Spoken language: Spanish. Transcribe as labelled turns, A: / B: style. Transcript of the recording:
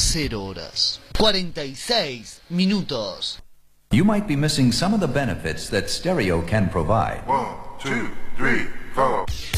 A: 0 horas 46 minutos.
B: You might be missing some of the benefits that stereo can provide.
C: 1, 2, 3, 4.